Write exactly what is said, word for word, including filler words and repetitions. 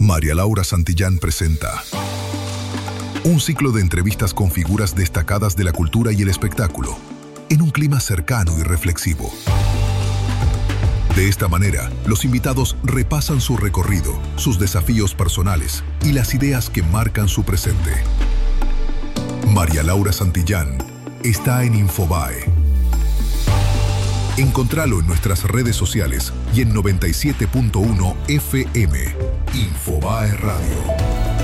María Laura Santillán presenta un ciclo de entrevistas con figuras destacadas de la cultura y el espectáculo, en un clima cercano y reflexivo. De esta manera, los invitados repasan su recorrido, sus desafíos personales y las ideas que marcan su presente. María Laura Santillán está en Infobae. Encontralo en nuestras redes sociales y en noventa y siete punto uno F M. Infobae Radio.